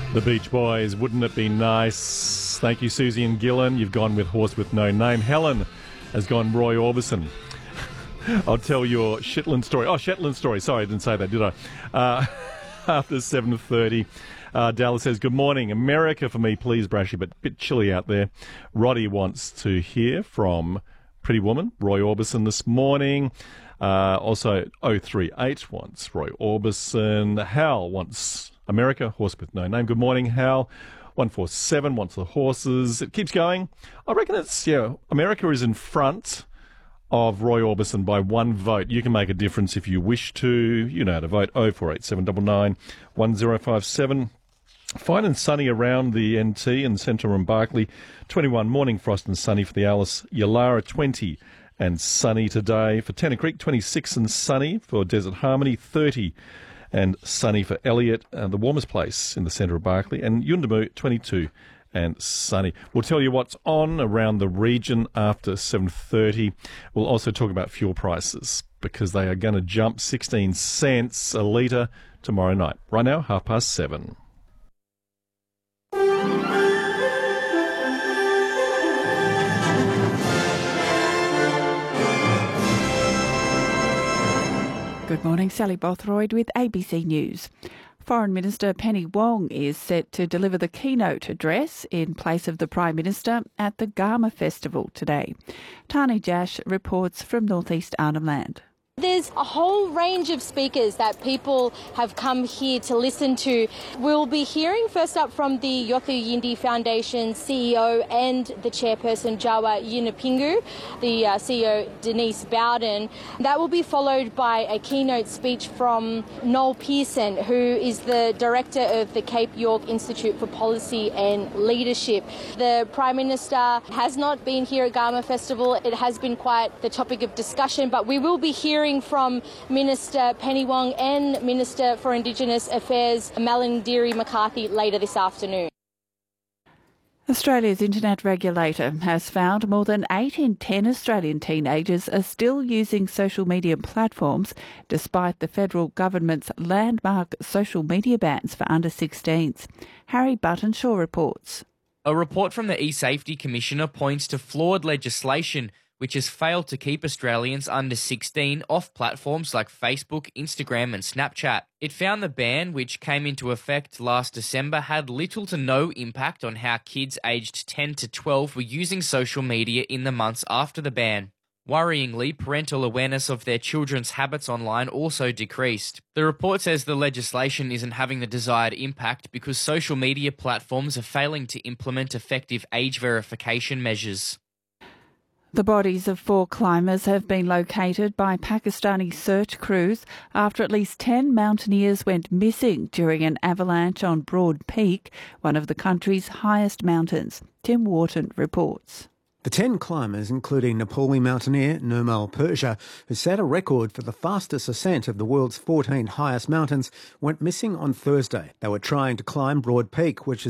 The Beach Boys, Wouldn't It Be Nice? Thank you, Susie and Gillen. You've gone with Horse with No Name. Helen has gone Roy Orbison. I'll tell your Shetland story. Oh, Shetland story. Sorry, I didn't say that, did I? After 7:30. Dallas says, good morning. America for me, please, Brashy, but a bit chilly out there. Roddy wants to hear from Pretty Woman, Roy Orbison this morning. Also, 038 wants Roy Orbison. Hal wants America, Horse with No Name. Good morning, Hal. 147 wants the horses. It keeps going. I reckon it's, America is in front of Roy Orbison by one vote. You can make a difference if you wish to. You know how to vote. 0487 799 1057. Fine and sunny around the NT and Central and Barkly. 21 morning frost and sunny for the Alice. Yalara 20 and sunny today. For Tennant Creek 26 and sunny. For Desert Harmony 30 and sunny for Elliot, the warmest place in the centre of Barkly. And Yuendumu 22 and sunny. We'll tell you what's on around the region after 7:30. We'll also talk about fuel prices because they are going to jump 16 cents a litre tomorrow night. Right now, 7:30. Good morning, Sally Bothroyd with ABC News. Foreign Minister Penny Wong is set to deliver the keynote address in place of the Prime Minister at the Garma Festival today. Tani Jash reports from North East Arnhem Land. There's a whole range of speakers that people have come here to listen to. We'll be hearing first up from the Yothu Yindi Foundation CEO and the chairperson Jawa Yunupingu, the CEO Denise Bowden. That will be followed by a keynote speech from Noel Pearson, who is the director of the Cape York Institute for Policy and Leadership. The Prime Minister has not been here at Garma Festival. It has been quite the topic of discussion, but we will be hearing from Minister Penny Wong and Minister for Indigenous Affairs Malarndirri McCarthy later this afternoon. Australia's internet regulator has found more than 8 in 10 Australian teenagers are still using social media platforms despite the federal government's landmark social media bans for under 16s. Harry Buttonshaw reports. A report from the eSafety Commissioner points to flawed legislation which has failed to keep Australians under 16 off platforms like Facebook, Instagram and Snapchat. It found the ban, which came into effect last December, had little to no impact on how kids aged 10 to 12 were using social media in the months after the ban. Worryingly, parental awareness of their children's habits online also decreased. The report says the legislation isn't having the desired impact because social media platforms are failing to implement effective age verification measures. The bodies of 4 climbers have been located by Pakistani search crews after at least 10 mountaineers went missing during an avalanche on Broad Peak, one of the country's highest mountains. Tim Wharton reports. The 10 climbers, including Nepali mountaineer Nirmal Persia, who set a record for the fastest ascent of the world's 14 highest mountains, went missing on Thursday. They were trying to climb Broad Peak, which is